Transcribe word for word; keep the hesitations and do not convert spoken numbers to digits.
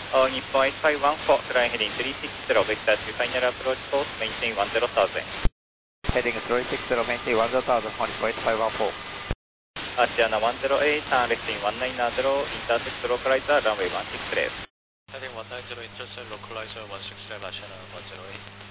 Oh, Nippon eight five one four, flying heading three six zero, vector to final approach course, maintain one zero thousand. Heading three six zero, maintain one zero thousand, Nippon eight five one four. Asiana one zero eight, turn left in one nine zero, intercept localizer, runway one six left. Heading one nine zero, intercept localizer one six left, Asiana one zero eight.